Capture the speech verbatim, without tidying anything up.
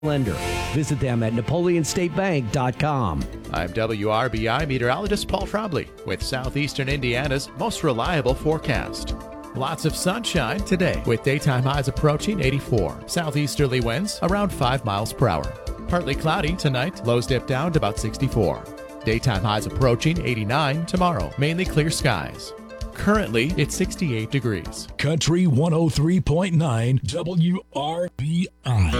lender. Visit them at napoleon state bank dot com. I'm W R B I meteorologist Paul Trombley with Southeastern Indiana's most reliable forecast. Lots of sunshine today with daytime highs approaching eighty-four. Southeasterly winds around five miles per hour. Partly cloudy tonight, lows dip down to about sixty-four. Daytime highs approaching eighty-nine tomorrow, mainly clear skies. Currently, it's sixty-eight degrees. Country one oh three point nine W R B I.